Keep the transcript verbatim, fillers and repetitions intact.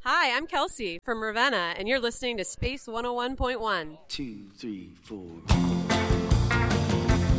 Hi, I'm Kelsey from Ravenna, and you're listening to Space one oh one point one. Two, three, four.